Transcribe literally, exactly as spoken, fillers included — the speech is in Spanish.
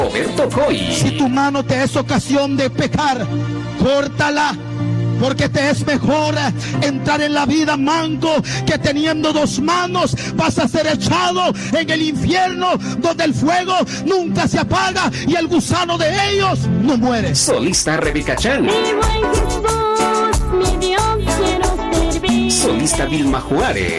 Roberto Coy. Si tu mano te es ocasión de pecar, córtala, porque te es mejor entrar en la vida manco que teniendo dos manos. Vas a ser echado en el infierno, donde el fuego nunca se apaga y el gusano de ellos no muere. Solista Rebeca Chan. Mi buen Jesús, mi Dios quiero servir. Solista Vilma Juárez.